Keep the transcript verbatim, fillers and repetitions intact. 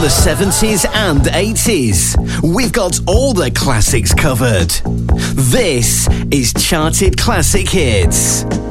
the seventies and eighties. We've got all the classics covered. This is Charted Classic Hits.